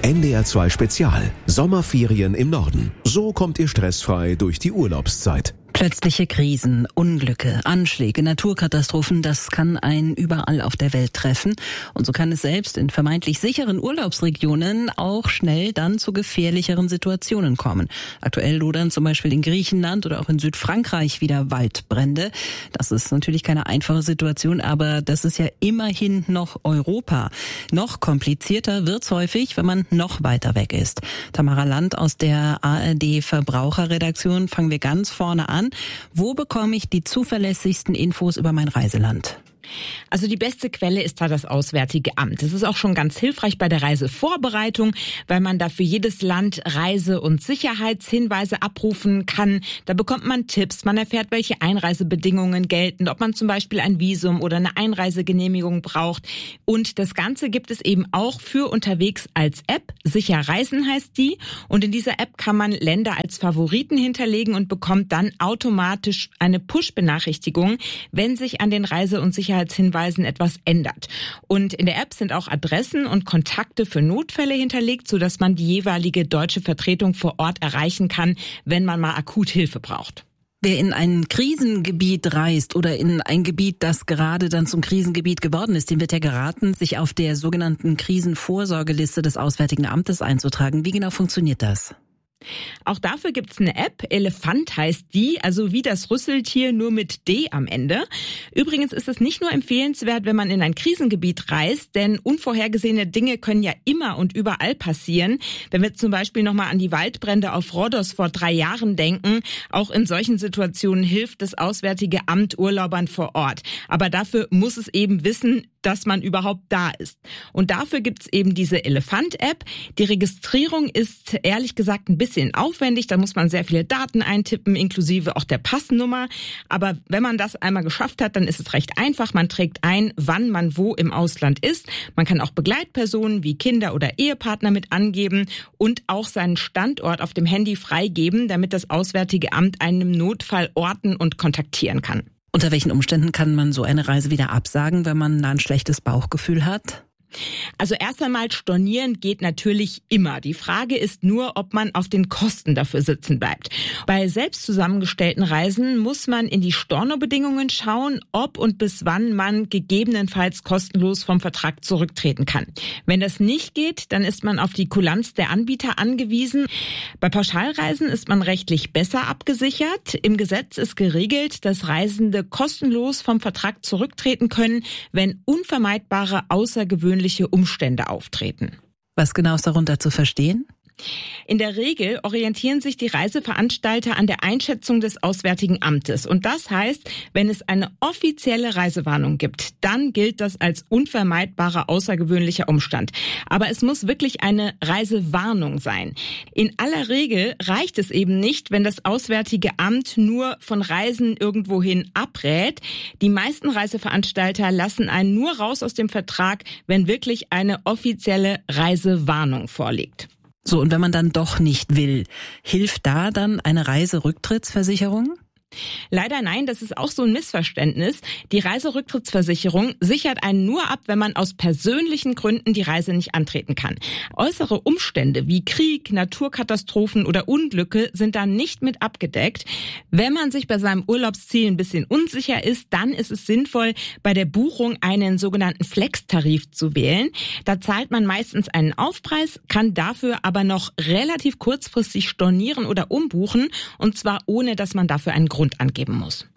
NDR2 Spezial. Sommerferien im Norden. So kommt ihr stressfrei durch die Urlaubszeit. Plötzliche Krisen, Unglücke, Anschläge, Naturkatastrophen, das kann einen überall auf der Welt treffen. Und so kann es selbst in vermeintlich sicheren Urlaubsregionen auch schnell dann zu gefährlicheren Situationen kommen. Aktuell lodern zum Beispiel in Griechenland oder auch in Südfrankreich wieder Waldbrände. Das ist natürlich keine einfache Situation, aber das ist ja immerhin noch Europa. Noch komplizierter wird's häufig, wenn man noch weiter weg ist. Tamara Land aus der ARD Verbraucherredaktion, fangen wir ganz vorne an. Wo bekomme ich die zuverlässigsten Infos über mein Reiseland? Also die beste Quelle ist da das Auswärtige Amt. Das ist auch schon ganz hilfreich bei der Reisevorbereitung, weil man da für jedes Land Reise- und Sicherheitshinweise abrufen kann. Da bekommt man Tipps, man erfährt, welche Einreisebedingungen gelten, ob man zum Beispiel ein Visum oder eine Einreisegenehmigung braucht. Und das Ganze gibt es eben auch für unterwegs als App. Sicher Reisen heißt die. Und in dieser App kann man Länder als Favoriten hinterlegen und bekommt dann automatisch eine Push-Benachrichtigung, wenn sich an den Reise- und Sicherheitshinweisen etwas ändert. Und in der App sind auch Adressen und Kontakte für Notfälle hinterlegt, sodass man die jeweilige deutsche Vertretung vor Ort erreichen kann, wenn man mal akut Hilfe braucht. Wer in ein Krisengebiet reist oder in ein Gebiet, das gerade dann zum Krisengebiet geworden ist, dem wird ja geraten, sich auf der sogenannten Krisenvorsorgeliste des Auswärtigen Amtes einzutragen. Wie genau funktioniert das? Auch dafür gibt's eine App, Elefant heißt die, also wie das Rüsseltier, nur mit D am Ende. Übrigens ist es nicht nur empfehlenswert, wenn man in ein Krisengebiet reist, denn unvorhergesehene Dinge können ja immer und überall passieren. Wenn wir zum Beispiel nochmal an die Waldbrände auf Rhodos vor 3 Jahren denken, auch in solchen Situationen hilft das Auswärtige Amt Urlaubern vor Ort. Aber dafür muss es eben wissen, dass man überhaupt da ist. Und dafür gibt's eben diese Elefant-App. Die Registrierung ist ehrlich gesagt ein bisschen aufwendig. Da muss man sehr viele Daten eintippen, inklusive auch der Passnummer. Aber wenn man das einmal geschafft hat, dann ist es recht einfach. Man trägt ein, wann man wo im Ausland ist. Man kann auch Begleitpersonen wie Kinder oder Ehepartner mit angeben und auch seinen Standort auf dem Handy freigeben, damit das Auswärtige Amt einen im Notfall orten und kontaktieren kann. Unter welchen Umständen kann man so eine Reise wieder absagen, wenn man da ein schlechtes Bauchgefühl hat? Also erst einmal stornieren geht natürlich immer. Die Frage ist nur, ob man auf den Kosten dafür sitzen bleibt. Bei selbst zusammengestellten Reisen muss man in die Stornobedingungen schauen, ob und bis wann man gegebenenfalls kostenlos vom Vertrag zurücktreten kann. Wenn das nicht geht, dann ist man auf die Kulanz der Anbieter angewiesen. Bei Pauschalreisen ist man rechtlich besser abgesichert. Im Gesetz ist geregelt, dass Reisende kostenlos vom Vertrag zurücktreten können, wenn unvermeidbare, außergewöhnliche Umstände auftreten. Was genau ist darunter zu verstehen? In der Regel orientieren sich die Reiseveranstalter an der Einschätzung des Auswärtigen Amtes. Und das heißt, wenn es eine offizielle Reisewarnung gibt, dann gilt das als unvermeidbarer außergewöhnlicher Umstand. Aber es muss wirklich eine Reisewarnung sein. In aller Regel reicht es eben nicht, wenn das Auswärtige Amt nur von Reisen irgendwohin abrät. Die meisten Reiseveranstalter lassen einen nur raus aus dem Vertrag, wenn wirklich eine offizielle Reisewarnung vorliegt. So, und wenn man dann doch nicht will, hilft da dann eine Reiserücktrittsversicherung? Leider nein, das ist auch so ein Missverständnis. Die Reiserücktrittsversicherung sichert einen nur ab, wenn man aus persönlichen Gründen die Reise nicht antreten kann. Äußere Umstände wie Krieg, Naturkatastrophen oder Unglücke sind dann nicht mit abgedeckt. Wenn man sich bei seinem Urlaubsziel ein bisschen unsicher ist, dann ist es sinnvoll, bei der Buchung einen sogenannten Flex-Tarif zu wählen. Da zahlt man meistens einen Aufpreis, kann dafür aber noch relativ kurzfristig stornieren oder umbuchen, und zwar ohne, dass man dafür einen Grund angeben muss.